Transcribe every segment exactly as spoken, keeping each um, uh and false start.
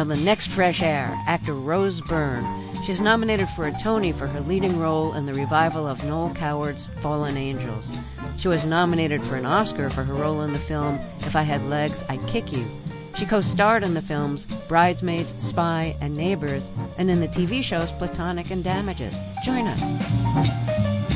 On The Next Fresh Air, actor Rose Byrne. She's nominated for a Tony for her leading role in the revival of Noel Coward's Fallen Angels. She was nominated for an Oscar for her role in the film If I Had Legs, I'd Kick You. She co-starred in the films Bridesmaids, Spy, and Neighbors, and in the T V shows Platonic and Damages. Join us.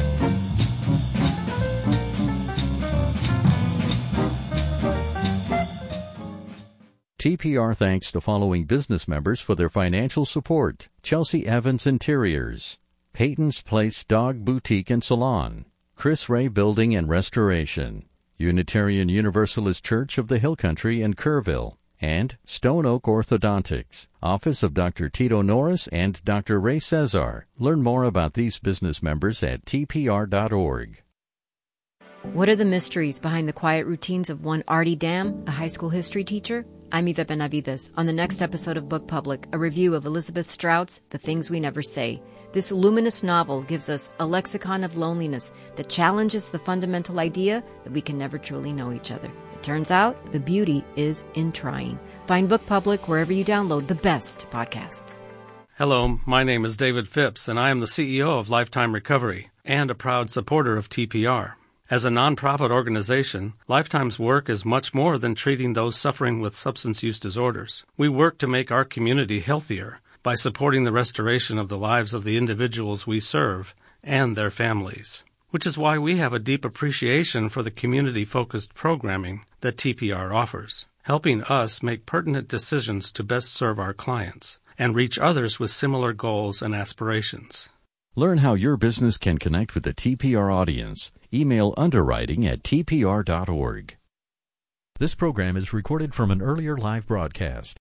T P R thanks the following business members for their financial support: Chelsea Evans Interiors, Peyton's Place Dog Boutique and Salon, Chris Ray Building and Restoration, Unitarian Universalist Church of the Hill Country in Kerrville, and Stone Oak Orthodontics, Office of Doctor Tito Norris and Doctor Ray Cesar. Learn more about these business members at T P R dot org. What are the mysteries behind the quiet routines of one Artie Dam, a high school history teacher? I'm Eva Benavides. On the next episode of Book Public, a review of Elizabeth Strout's The Things We Never Say. This luminous novel gives us a lexicon of loneliness that challenges the fundamental idea that we can never truly know each other. It turns out the beauty is in trying. Find Book Public wherever you download the best podcasts. Hello, my name is David Phipps, and I am the C E O of Lifetime Recovery and a proud supporter of T P R. As a nonprofit organization, Lifetime's work is much more than treating those suffering with substance use disorders. We work to make our community healthier by supporting the restoration of the lives of the individuals we serve and their families, which is why we have a deep appreciation for the community-focused programming that T P R offers, helping us make pertinent decisions to best serve our clients and reach others with similar goals and aspirations. Learn how your business can connect with the T P R audience. Email underwriting at T P R dot org. This program is recorded from an earlier live broadcast.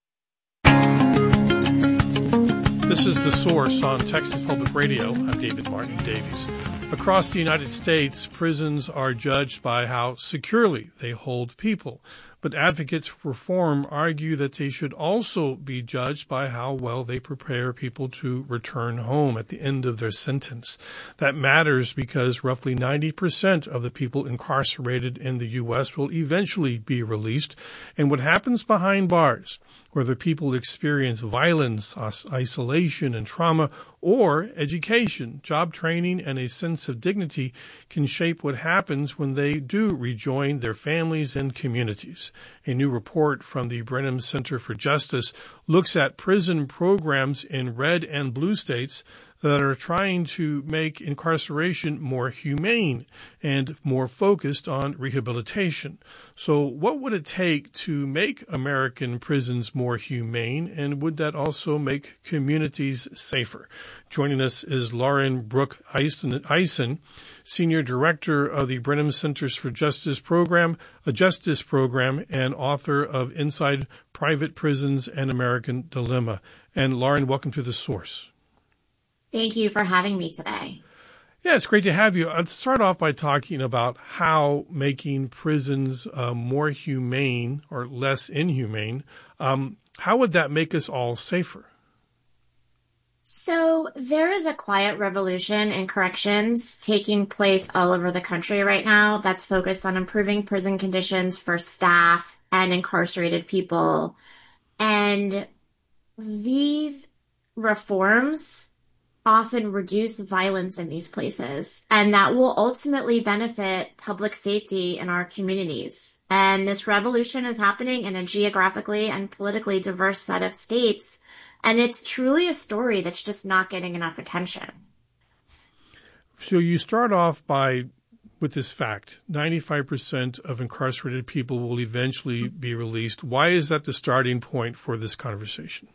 This is The Source on Texas Public Radio. I'm David Martin Davies. Across the United States, prisons are judged by how securely they hold people. But advocates for reform argue that they should also be judged by how well they prepare people to return home at the end of their sentence. That matters because roughly ninety percent of the people incarcerated in the U S will eventually be released. And what happens behind bars, whether people experience violence, isolation, and trauma, or education, job training, and a sense of dignity, can shape what happens when they do rejoin their families and communities. A new report from the Brenham Center for Justice looks at prison programs in red and blue states that are trying to make incarceration more humane and more focused on rehabilitation. So what would it take to make American prisons more humane, and would that also make communities safer? Joining us is Lauren Brooke Eisen, Senior Director of the Brenham Centers for Justice Program, a justice program, and author of Inside Private Prisons: An American Dilemma. And Lauren, welcome to The Source. Thank you for having me today. Yeah, it's great to have you. Let's start off by talking about how making prisons uh, more humane or less inhumane, um, how would that make us all safer? So there is a quiet revolution in corrections taking place all over the country right now that's focused on improving prison conditions for staff and incarcerated people. And these reforms often reduce violence in these places, and that will ultimately benefit public safety in our communities. And this revolution is happening in a geographically and politically diverse set of states, and it's truly a story that's just not getting enough attention. So you start off by with this fact: ninety-five percent of incarcerated people will eventually be released. Why is that the starting point for this conversation?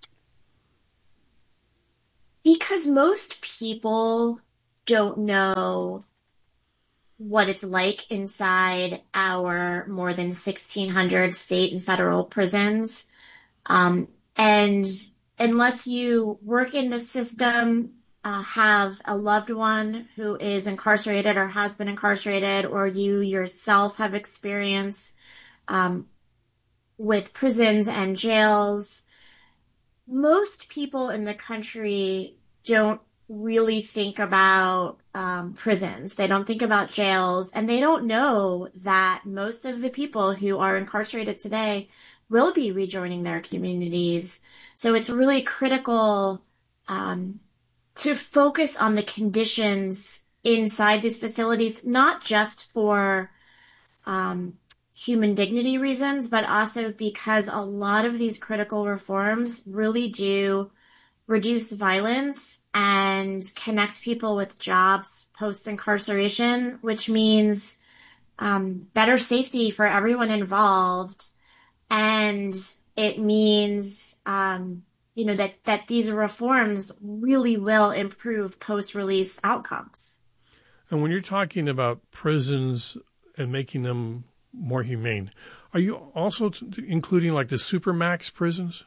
Because most people don't know what it's like inside our more than sixteen hundred state and federal prisons. Um, and unless you work in the system, uh, have a loved one who is incarcerated or has been incarcerated, or you yourself have experience um, with prisons and jails, most people in the country don't really think about um, prisons. They don't think about jails, and they don't know that most of the people who are incarcerated today will be rejoining their communities. So it's really critical um, to focus on the conditions inside these facilities, not just for um, human dignity reasons, but also because a lot of these critical reforms really do reduce violence and connect people with jobs post-incarceration, which means um, better safety for everyone involved. And it means, um, you know, that, that these reforms really will improve post-release outcomes. And when you're talking about prisons and making them more humane, are you also t- including like the supermax prisons?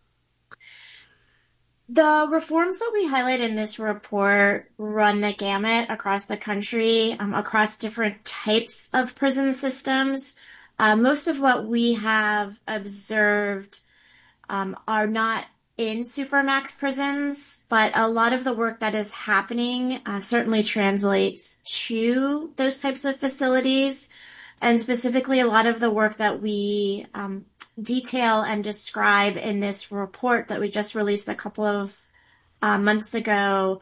The reforms that we highlight in this report run the gamut across the country, um, across different types of prison systems. Uh, most of what we have observed um, are not in supermax prisons, but a lot of the work that is happening uh, certainly translates to those types of facilities. And specifically, a lot of the work that we um, detail and describe in this report that we just released a couple of uh, months ago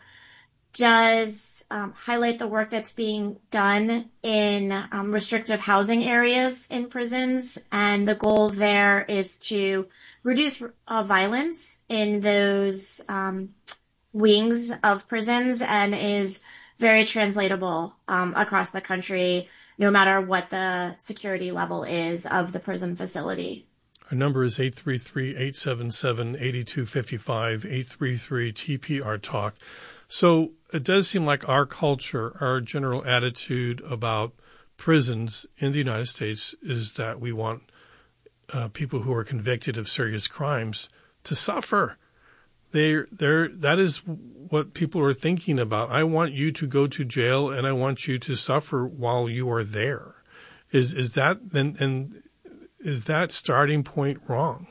does um, highlight the work that's being done in um, restrictive housing areas in prisons. And the goal there is to reduce uh, violence in those um, wings of prisons, and is very translatable um, across the country, no matter what the security level is of the prison facility. Our number is eight three three, eight seven seven, eight two five five, eight three three T P R Talk. So it does seem like our culture, our general attitude about prisons in the United States is that we want uh, people who are convicted of serious crimes to suffer. They're, they're, that is what people are thinking about. I want you to go to jail and I want you to suffer while you are there. Is, is that, and, and is that starting point wrong?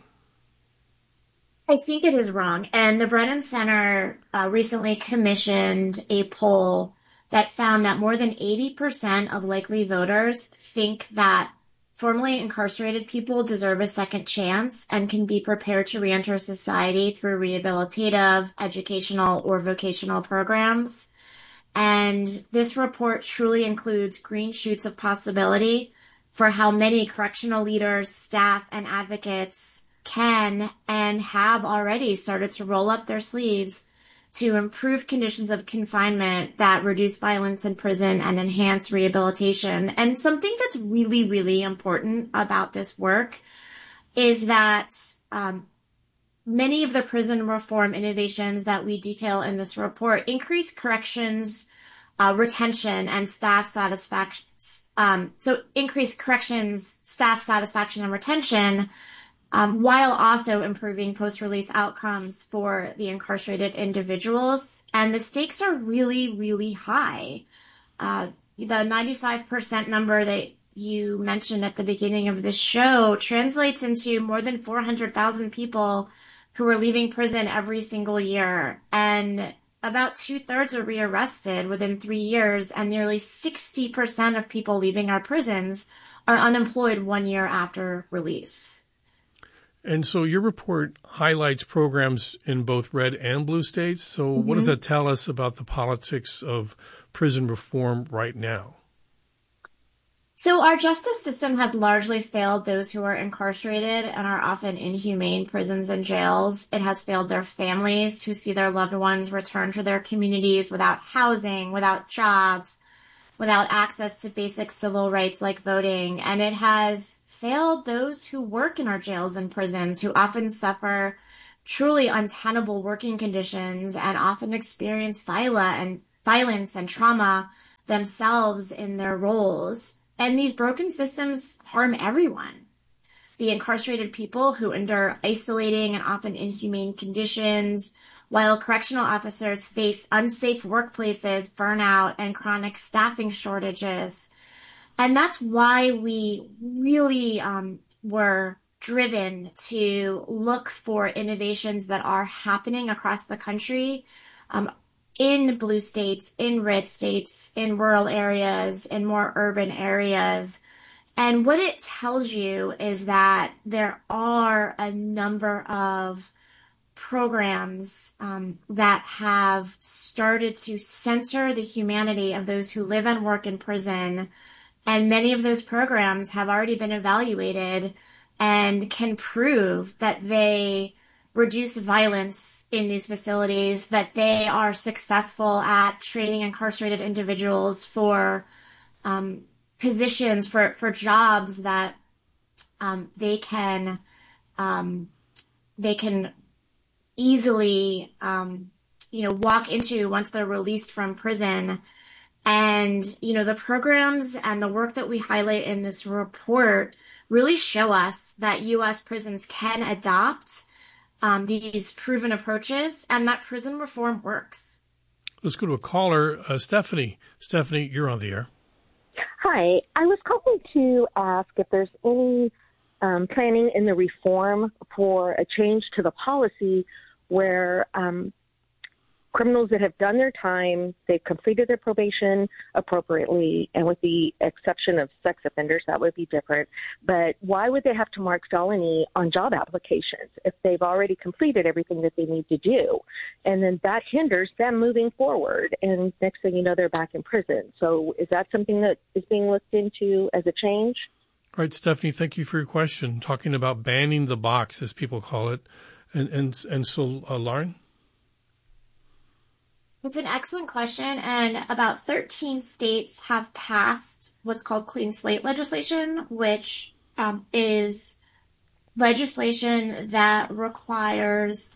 I think it is wrong. And the Brennan Center uh, recently commissioned a poll that found that more than eighty percent of likely voters think that formerly incarcerated people deserve a second chance and can be prepared to reenter society through rehabilitative, educational, or vocational programs. And this report truly includes green shoots of possibility for how many correctional leaders, staff, and advocates can and have already started to roll up their sleeves to improve conditions of confinement that reduce violence in prison and enhance rehabilitation. And something that's really, really important about this work is that um, many of the prison reform innovations that we detail in this report increase corrections uh, retention and staff satisfaction. Um, so increase corrections, staff satisfaction and retention, Um, while also improving post-release outcomes for the incarcerated individuals. And the stakes are really, really high. Uh, the ninety-five percent number that you mentioned at the beginning of this show translates into more than four hundred thousand people who are leaving prison every single year. And about two-thirds are rearrested within three years, and nearly sixty percent of people leaving our prisons are unemployed one year after release. And so your report highlights programs in both red and blue states. So mm-hmm. What does that tell us about the politics of prison reform right now? So our justice system has largely failed those who are incarcerated and are often inhumane prisons and jails. It has failed their families who see their loved ones return to their communities without housing, without jobs, without access to basic civil rights like voting. And it has failed those who work in our jails and prisons, who often suffer truly untenable working conditions and often experience violence and trauma themselves in their roles. And these broken systems harm everyone. The incarcerated people who endure isolating and often inhumane conditions, while correctional officers face unsafe workplaces, burnout, and chronic staffing shortages. And that's why we really um, were driven to look for innovations that are happening across the country, um, in blue states, in red states, in rural areas, in more urban areas, And what it tells you is that there are a number of programs um, that have started to center the humanity of those who live and work in prison. And many of those programs have already been evaluated and can prove that they reduce violence in these facilities, that they are successful at training incarcerated individuals for um, positions, for, for jobs that um, they can um, they can easily um, you know walk into once they're released from prison. And you know the programs and the work that we highlight in this report really show us that U S prisons can adopt um, these proven approaches, and that prison reform works. Let's go to a caller, uh, Stephanie. Stephanie, you're on the air. Hi. I was calling to ask if there's any um, planning in the reform for a change to the policy where um, criminals that have done their time, they've completed their probation appropriately, and with the exception of sex offenders, that would be different. But why would they have to mark felony on job applications if they've already completed everything that they need to do? And then that hinders them moving forward. And next thing you know, they're back in prison. So is that something that is being looked into as a change? All right, Stephanie, thank you for your question. Talking about banning the box, as people call it. And, and, and so, uh, Lauren? It's an excellent question, and about thirteen states have passed what's called clean slate legislation, which um, is legislation that requires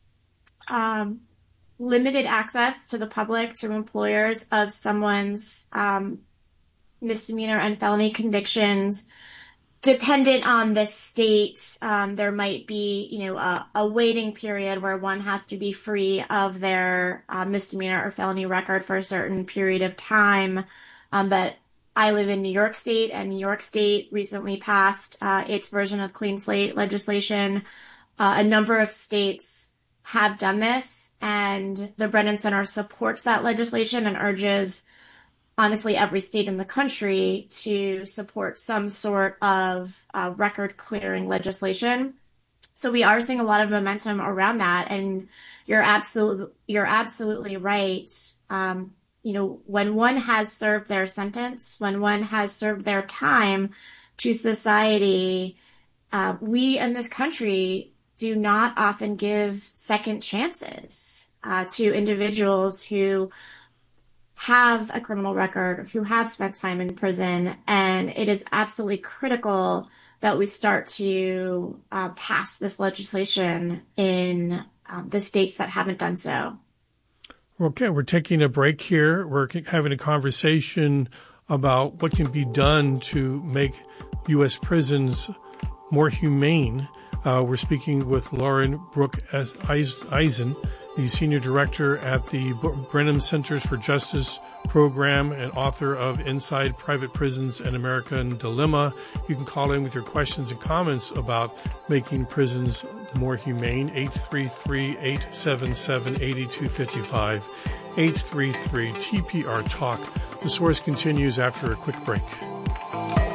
um, limited access to the public, to employers, of someone's um, misdemeanor and felony convictions. Dependent on the state, um, there might be, you know, a, a waiting period where one has to be free of their uh, misdemeanor or felony record for a certain period of time. Um, but I live in New York State, and New York State recently passed uh, its version of clean slate legislation. Uh, a number of states have done this, and the Brennan Center supports that legislation and urges honestly every state in the country to support some sort of uh, record clearing legislation. So we are seeing a lot of momentum around that, and you're absolutely you're absolutely right. Um, you know, when one has served their sentence, when one has served their time to society, uh, we in this country do not often give second chances uh, to individuals who have a criminal record, who have spent time in prison, and it is absolutely critical that we start to uh, pass this legislation in um, the states that haven't done so. Okay, we're taking a break here. We're having a conversation about what can be done to make U S prisons more humane. Uh, we're speaking with Lauren Brooke Eisen, the Senior Director at the Brennan Centers for Justice program and author of Inside Private Prisons: An American Dilemma. You can call in with your questions and comments about making prisons more humane. eight three three, eight seven seven, eight two five five. eight three three T P R Talk. The Source continues after a quick break.